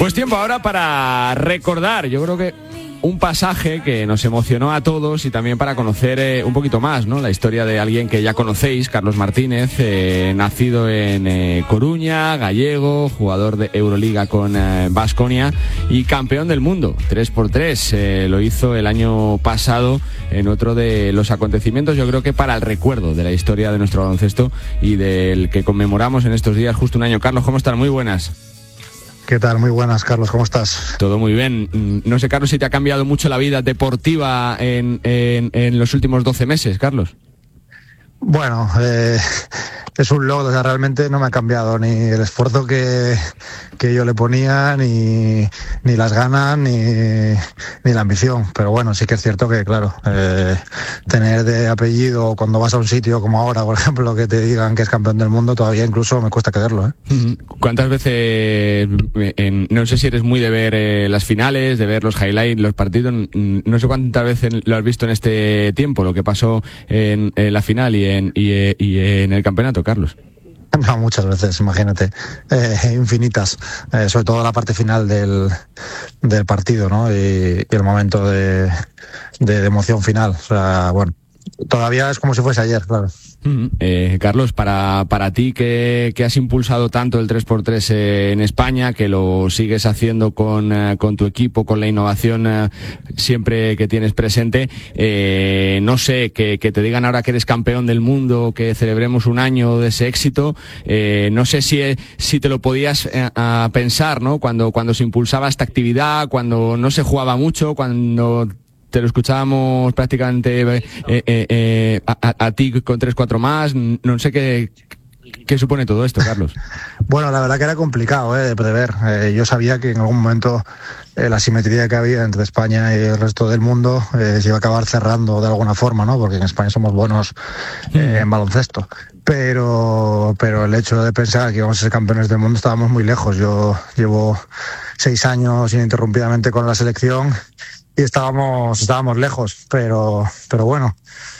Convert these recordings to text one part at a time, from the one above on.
Pues tiempo ahora para recordar, yo creo que un pasaje que nos emocionó a todos y también para conocer un poquito más, ¿no? La historia de alguien que ya conocéis, Carlos Martínez, nacido en Coruña, gallego, jugador de Euroliga con Baskonia y campeón del mundo, 3x3. Lo hizo el año pasado en otro de los acontecimientos, yo creo que para el recuerdo de la historia de nuestro baloncesto y del que conmemoramos en estos días justo un año. Carlos, ¿cómo estás? Muy buenas. ¿Qué tal? Muy buenas, Carlos, ¿cómo estás? Todo muy bien. No sé, Carlos, si te ha cambiado mucho la vida deportiva en los últimos 12 meses, Carlos. Bueno, es un logro, o sea, realmente no me ha cambiado ni el esfuerzo que yo le ponía, ni las ganas, ni la ambición. Pero bueno, sí que es cierto que, claro, tener de apellido cuando vas a un sitio como ahora, por ejemplo, que te digan que es campeón del mundo, todavía incluso me cuesta creerlo, ¿eh? ¿Cuántas veces, no sé si eres muy de ver las finales, de ver los highlights, los partidos, no sé cuántas veces lo has visto en este tiempo, lo que pasó en la final y en el campeonato, Carlos? No, muchas veces, imagínate, infinitas, sobre todo la parte final del partido, ¿no? Y el momento de emoción final, o sea, bueno, todavía es como si fuese ayer, claro. Carlos, para ti que has impulsado tanto el 3x3 en España, que lo sigues haciendo con tu equipo, con la innovación siempre que tienes presente, no sé, que te digan ahora que eres campeón del mundo, que celebremos un año de ese éxito, no sé si te lo podías pensar, ¿no? Cuando se impulsaba esta actividad, cuando no se jugaba mucho, cuando te lo escuchábamos prácticamente a ti con 3-4 más. No sé qué supone todo esto, Carlos. Bueno, la verdad que era complicado de prever. Yo sabía que en algún momento la simetría que había entre España y el resto del mundo se iba a acabar cerrando de alguna forma, ¿no? Porque en España somos buenos en baloncesto. Pero el hecho de pensar que íbamos a ser campeones del mundo, estábamos muy lejos. Yo llevo 6 años ininterrumpidamente con la selección y estábamos lejos, pero bueno,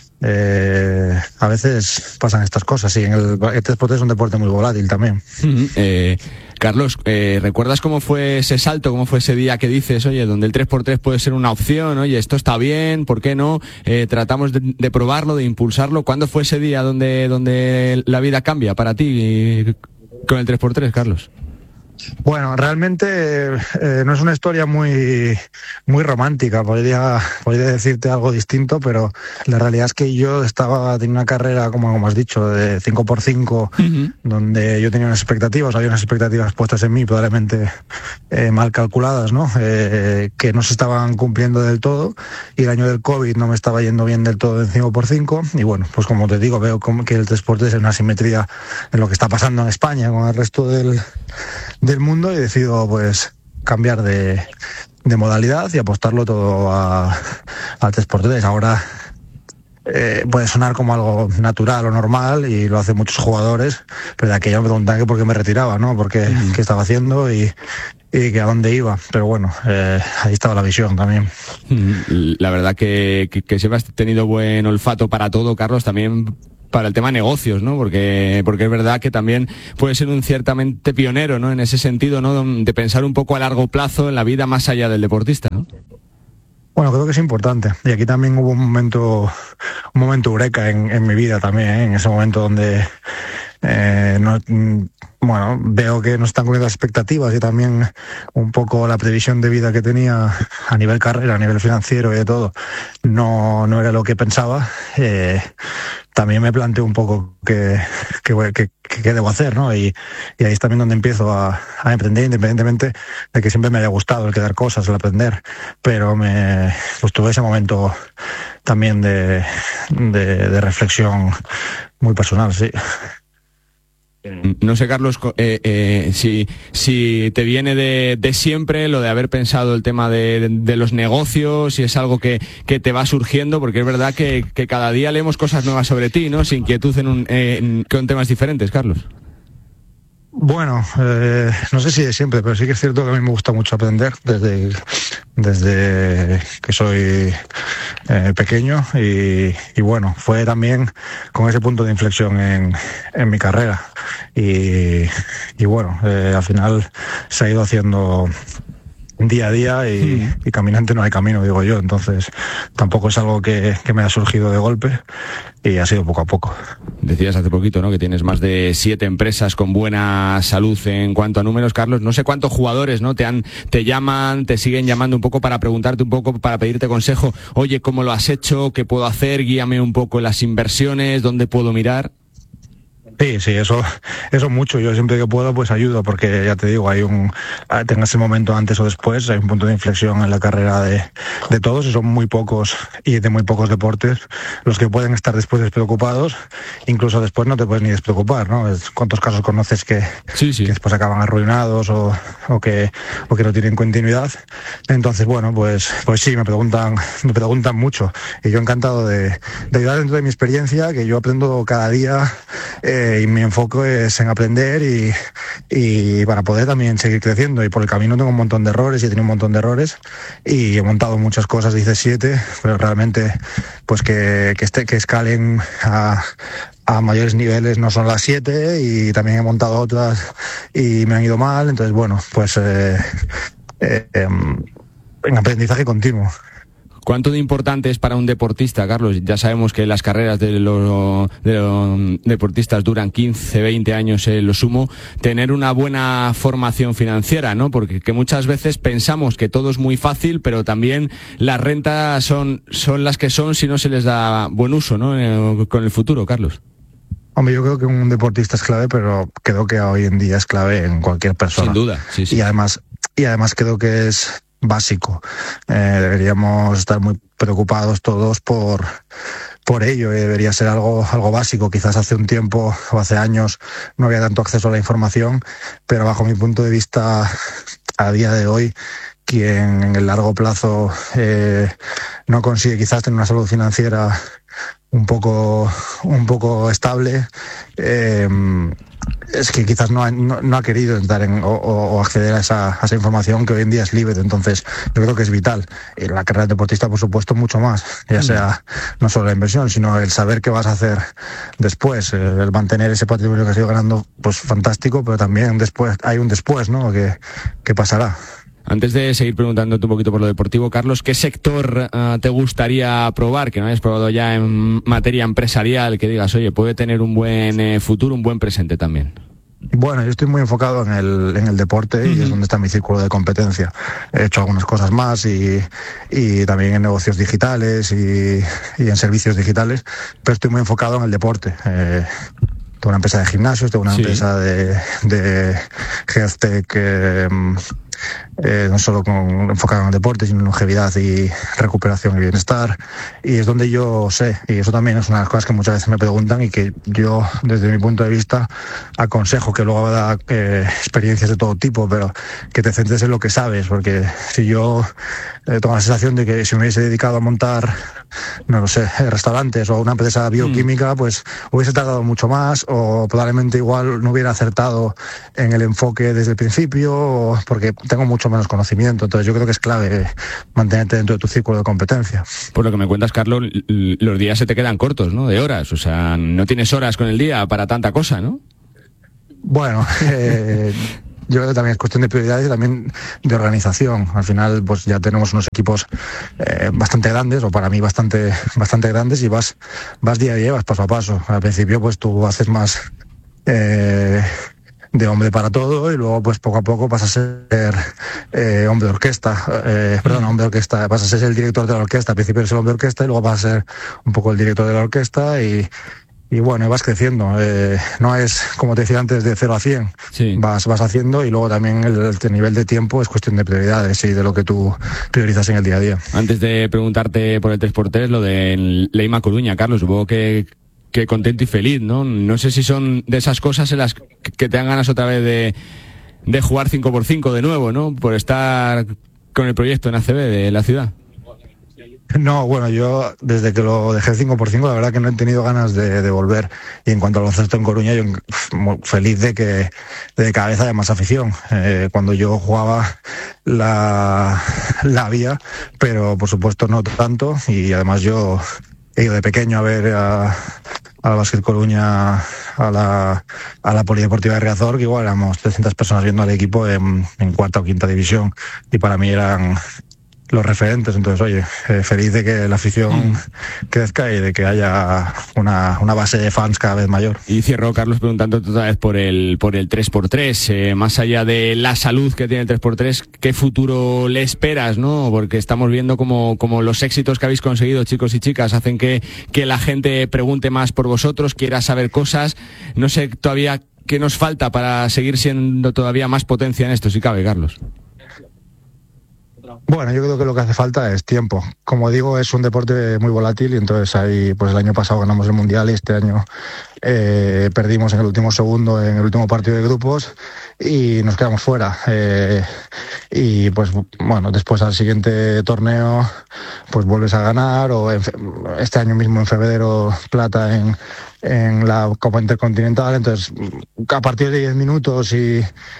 a veces pasan estas cosas, y el 3x3 es un deporte muy volátil también. Carlos, ¿recuerdas cómo fue ese salto, cómo fue ese día que dices, oye, donde el 3x3 puede ser una opción, oye, esto está bien, ¿por qué no? Tratamos de probarlo, de impulsarlo. ¿Cuándo fue ese día donde la vida cambia para ti con el 3x3, Carlos? Bueno, realmente no es una historia muy romántica, podría decirte algo distinto, pero la realidad es que yo tenía una carrera, como has dicho, de 5x5, donde yo tenía había unas expectativas puestas en mí, probablemente mal calculadas, ¿no? Que no se estaban cumpliendo del todo, y el año del COVID no me estaba yendo bien del todo en 5x5, y bueno, pues como te digo, veo que el 3x3 es una simetría en lo que está pasando en España con el resto del mundo, y decido pues cambiar de modalidad y apostarlo todo al 3x3. Ahora puede sonar como algo natural o normal, y lo hacen muchos jugadores, pero de aquella me preguntaban que por qué me retiraba, ¿no? Porque qué estaba haciendo y que a dónde iba. Pero bueno, ahí estaba la visión también. La verdad que siempre has tenido buen olfato para todo, Carlos, también para el tema negocios, ¿no? Porque es verdad que también puede ser un ciertamente pionero, ¿no? En ese sentido, ¿no? De pensar un poco a largo plazo en la vida más allá del deportista, ¿no? Bueno, creo que es importante. Y aquí también hubo un momento eureka en mi vida también, ¿eh? En ese momento donde veo que no están cumpliendo las expectativas, y también un poco la previsión de vida que tenía a nivel carrera, a nivel financiero y de todo, no era lo que pensaba. También me planteo un poco qué debo hacer, ¿no? Y ahí es también donde empiezo a emprender, independientemente de que siempre me haya gustado el crear cosas, el aprender, pero pues tuve ese momento también de reflexión muy personal, sí. No sé, Carlos, si te viene de siempre lo de haber pensado el tema de los negocios, si es algo que te va surgiendo, porque es verdad que cada día leemos cosas nuevas sobre ti, ¿no? Sin inquietud con temas diferentes, Carlos. Bueno, no sé si de siempre, pero sí que es cierto que a mí me gusta mucho aprender desde que soy pequeño y bueno, fue también con ese punto de inflexión en mi carrera y bueno, al final se ha ido haciendo día a día y caminante no hay camino, digo yo, entonces tampoco es algo que me ha surgido de golpe y ha sido poco a poco. Decías hace poquito, ¿no?, que tienes más de 7 empresas con buena salud en cuanto a números, Carlos. No sé cuántos jugadores, ¿no?, te llaman, te siguen llamando un poco para preguntarte un poco, para pedirte consejo. Oye, ¿cómo lo has hecho? ¿Qué puedo hacer? Guíame un poco en las inversiones, ¿dónde puedo mirar? Sí, eso mucho. Yo siempre que puedo pues ayudo, porque ya te digo, tengas el momento antes o después, hay un punto de inflexión en la carrera de todos y son muy pocos y de muy pocos deportes los que pueden estar después despreocupados, incluso después no te puedes ni despreocupar, ¿no? ¿Cuántos casos conoces que después acaban arruinados o que no tienen continuidad? Entonces, bueno, pues sí, me preguntan mucho y yo encantado de ayudar dentro de mi experiencia, que yo aprendo cada día. Y mi enfoque es en aprender y para poder también seguir creciendo, y por el camino tengo un montón de errores y he tenido un montón de errores y he montado muchas cosas, dice 7, pero realmente pues que escalen a mayores niveles no son las 7, y también he montado otras y me han ido mal, entonces bueno, pues en aprendizaje continuo. ¿Cuánto de importante es para un deportista, Carlos? Ya sabemos que las carreras de los deportistas duran 15, 20 años lo sumo. Tener una buena formación financiera, ¿no? Porque que muchas veces pensamos que todo es muy fácil, pero también las rentas son las que son si no se les da buen uso, ¿no? Con el futuro, Carlos. Hombre, yo creo que un deportista es clave, pero creo que hoy en día es clave en cualquier persona. Sin duda, sí. Y además creo que es básico. Deberíamos estar muy preocupados todos por ello. Debería ser algo básico. Quizás hace un tiempo o hace años no había tanto acceso a la información, pero bajo mi punto de vista, a día de hoy, quien en el largo plazo no consigue quizás tener una salud financiera un poco estable, es que quizás no ha querido entrar o acceder a esa información que hoy en día es libre. Entonces yo creo que es vital. Y la carrera de deportista, por supuesto, mucho más, ya sea no solo la inversión, sino el saber qué vas a hacer después, el mantener ese patrimonio que has ido ganando, pues fantástico, pero también después hay un después, ¿no? ¿Qué pasará? Antes de seguir preguntándote un poquito por lo deportivo, Carlos, ¿qué sector te gustaría probar, que no hayas probado ya en materia empresarial, que digas, oye, puede tener un buen futuro, un buen presente también? Bueno, yo estoy muy enfocado en el deporte y es donde está mi círculo de competencia. He hecho algunas cosas más y también en negocios digitales y en servicios digitales, pero estoy muy enfocado en el deporte. Tengo una empresa de gimnasios, tengo una empresa de health tech, no solo enfocado en el deporte, sino en longevidad y recuperación y bienestar, y es donde yo sé, y eso también es una de las cosas que muchas veces me preguntan y que yo desde mi punto de vista aconsejo, que luego da experiencias de todo tipo, pero que te centres en lo que sabes, porque si yo tengo la sensación de que si me hubiese dedicado a montar, no lo sé, restaurantes o una empresa bioquímica, pues hubiese tardado mucho más, o probablemente igual no hubiera acertado en el enfoque desde el principio, porque tengo mucho menos conocimiento. Entonces yo creo que es clave mantenerte dentro de tu círculo de competencia. Por lo que me cuentas, Carlos, los días se te quedan cortos, ¿no? De horas, o sea, no tienes horas con el día para tanta cosa, ¿no? Bueno, yo creo que también es cuestión de prioridades y también de organización. Al final, pues ya tenemos unos equipos bastante grandes, o para mí bastante grandes, y vas día a día, vas paso a paso. Al principio, pues tú haces más de hombre para todo, y luego pues poco a poco vas a ser hombre de orquesta, vas a ser el director de la orquesta. Al principio eres el hombre de orquesta y luego vas a ser un poco el director de la orquesta y bueno, vas creciendo. No es, como te decía antes, de 0 a 100. Sí. Vas haciendo, y luego también el nivel de tiempo es cuestión de prioridades y de lo que tú priorizas en el día a día. Antes de preguntarte por el 3x3, lo de Leima Coruña, Carlos, supongo que contento y feliz, ¿no? No sé si son de esas cosas en las que te dan ganas otra vez de jugar 5x5 de nuevo, ¿no? Por estar con el proyecto en ACB de la ciudad. No, bueno, yo desde que lo dejé 5x5, la verdad que no he tenido ganas de volver. Y en cuanto al baloncesto en Coruña, yo feliz de que cada vez haya más afición. Cuando yo jugaba la había, pero por supuesto no tanto. Y además yo he ido de pequeño a ver al Básquet Coruña, a la Polideportiva de Riazor, que igual éramos 300 personas viendo al equipo en cuarta o quinta división. Y para mí eran los referentes. Entonces, oye, feliz de que la afición crezca y de que haya una base de fans cada vez mayor. Y cierro, Carlos, preguntándote otra vez por el 3x3, más allá de la salud que tiene el 3x3, ¿qué futuro le esperas, no? Porque estamos viendo como los éxitos que habéis conseguido, chicos y chicas, hacen que la gente pregunte más por vosotros, quiera saber cosas. No sé todavía qué nos falta para seguir siendo todavía más potencia en esto, si cabe, Carlos. Bueno, yo creo que lo que hace falta es tiempo. Como digo, es un deporte muy volátil y entonces ahí, pues el año pasado ganamos el Mundial y este año perdimos en el último segundo, en el último partido de grupos y nos quedamos fuera. Y pues bueno, después al siguiente torneo pues vuelves a ganar, o este año mismo en febrero plata en la Copa Intercontinental. Entonces, a partir de 10 minutos y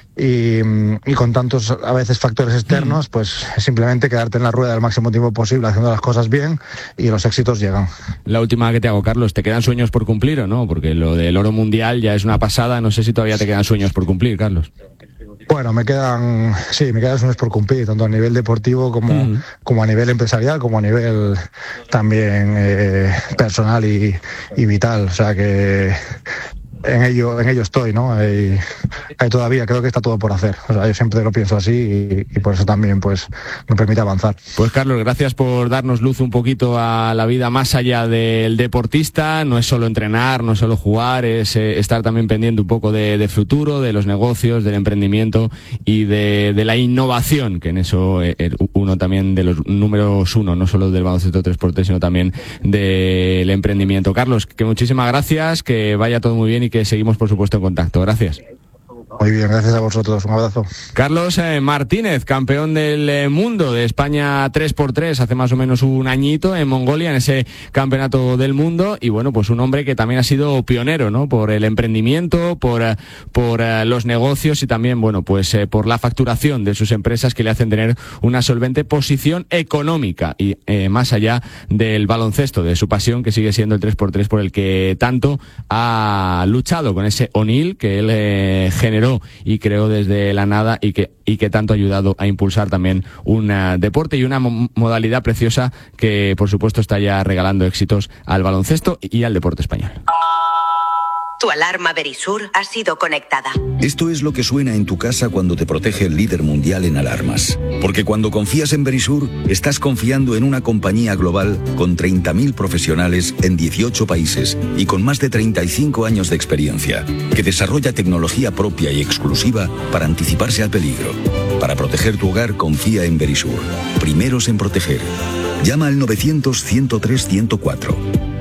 con tantos a veces factores externos, pues simplemente quedarte en la rueda el máximo tiempo posible haciendo las cosas bien y los éxitos llegan. La última que te hago, Carlos, ¿te quedan sueños por cumplir o no? Porque lo del oro mundial ya es una pasada, no sé si todavía te quedan sueños por cumplir, Carlos. Bueno, me quedan sueños por cumplir, tanto a nivel deportivo como a nivel empresarial, como a nivel también personal y vital. O sea que en ello estoy, ¿no? Hay todavía, creo que está todo por hacer. O sea, yo siempre lo pienso así y por eso también pues me permite avanzar. Pues Carlos, gracias por darnos luz un poquito a la vida más allá del deportista. No es solo entrenar, no es solo jugar, es estar también pendiente un poco de futuro, de los negocios, del emprendimiento y de la innovación, que en eso uno también de los números uno, no solo del baloncesto 3x3, sino también del emprendimiento. Carlos, que muchísimas gracias, que vaya todo muy bien y que seguimos, por supuesto, en contacto. Gracias. Muy bien, gracias a vosotros. Un abrazo. Carlos Martínez, campeón del mundo de España 3x3 hace más o menos un añito en Mongolia, en ese campeonato del mundo. Y bueno, pues un hombre que también ha sido pionero, ¿no? Por el emprendimiento, por los negocios y también, bueno, pues por la facturación de sus empresas que le hacen tener una solvente posición económica y más allá del baloncesto, de su pasión, que sigue siendo el 3x3, por el que tanto ha luchado con ese O'Neill que él generó y creó desde la nada y que tanto ha ayudado a impulsar también un deporte y una modalidad preciosa que por supuesto está ya regalando éxitos al baloncesto y al deporte español. Tu alarma Verisur ha sido conectada. Esto es lo que suena en tu casa cuando te protege el líder mundial en alarmas. Porque cuando confías en Verisur, estás confiando en una compañía global con 30.000 profesionales en 18 países y con más de 35 años de experiencia, que desarrolla tecnología propia y exclusiva para anticiparse al peligro. Para proteger tu hogar, confía en Verisur. Primeros en proteger. Llama al 900-103-104.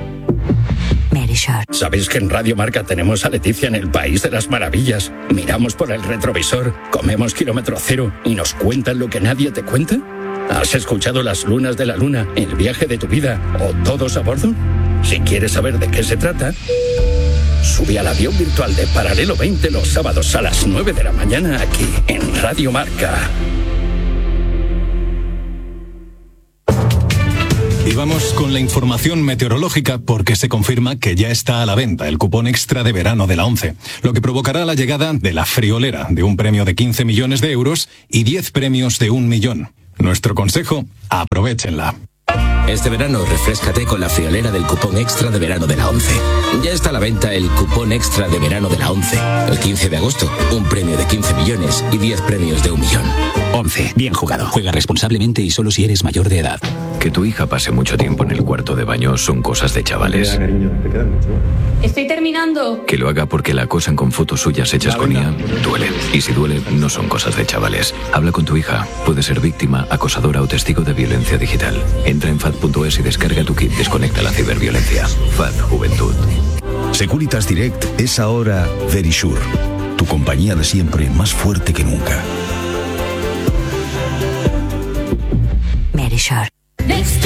¿Sabéis que en Radio Marca tenemos a Leticia en el País de las Maravillas? Miramos por el retrovisor, comemos kilómetro cero y nos cuentan lo que nadie te cuenta. ¿Has escuchado Las Lunas de la Luna, El viaje de tu vida o Todos a bordo? Si quieres saber de qué se trata, sube al avión virtual de Paralelo 20 los sábados a las 9 de la mañana aquí en Radio Marca. Y vamos con la información meteorológica porque se confirma que ya está a la venta el cupón extra de verano de la ONCE, lo que provocará la llegada de la friolera de un premio de 15 millones de euros y 10 premios de 1 millón. Nuestro consejo, aprovéchenla. Este verano refréscate con la friolera del cupón extra de verano de la ONCE. Ya está a la venta el cupón extra de verano de la ONCE. El 15 de agosto, un premio de 15 millones y 10 premios de 1 millón. ONCE, bien jugado. Juega responsablemente y solo si eres mayor de edad. Que tu hija pase mucho tiempo en el cuarto de baño son cosas de chavales. Estoy terminando. Que lo haga porque la acosan con fotos suyas hechas con IA, duele. Y si duele, no son cosas de chavales. Habla con tu hija. Puede ser víctima, acosadora o testigo de violencia digital. Entra en FAD.es y descarga tu kit Desconecta la ciberviolencia. FAD Juventud. Securitas Direct es ahora Verisur. Tu compañía de siempre, más fuerte que nunca. Verisur.